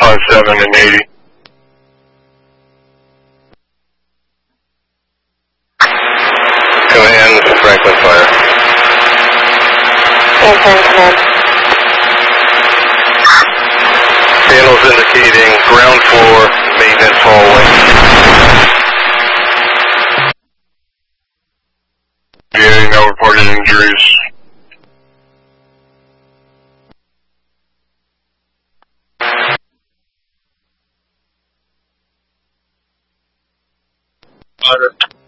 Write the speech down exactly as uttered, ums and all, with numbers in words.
five seven and eighty. Command, Franklin Fire. Answering command. Panels indicating ground floor, maintenance hallway. Yeah, no reported injuries. Roger.